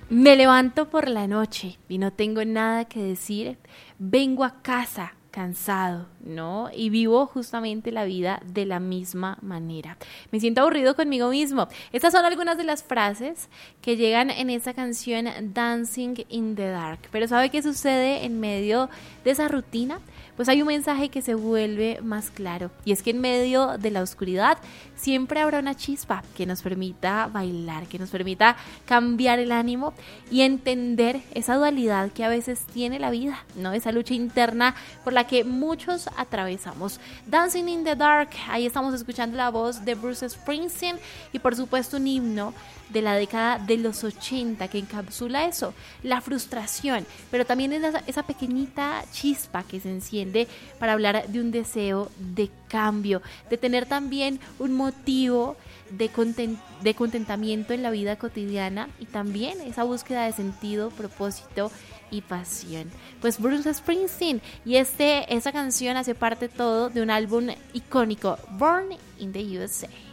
Me levanto por la noche y no tengo nada que decir. Vengo a casa cansado, ¿no? Y vivo justamente la vida de la misma manera. Me siento aburrido conmigo mismo. Estas son algunas de las frases que llegan en esta canción Dancing in the Dark. Pero ¿sabe qué sucede en medio de esa rutina? Pues hay un mensaje que se vuelve más claro, y es que en medio de la oscuridad siempre habrá una chispa que nos permita bailar, que nos permita cambiar el ánimo y entender esa dualidad que a veces tiene la vida, ¿no? Esa lucha interna por la que muchos atravesamos. Dancing in the Dark, ahí estamos escuchando la voz de Bruce Springsteen y por supuesto un himno de la década de los 80 que encapsula eso, la frustración, pero también esa pequeñita chispa que se enciende para hablar de un deseo de cambio, de tener también un motivo de contentamiento en la vida cotidiana y también esa búsqueda de sentido, propósito y pasión. Pues Bruce Springsteen, y esa canción hace parte todo de un álbum icónico, Born in the USA.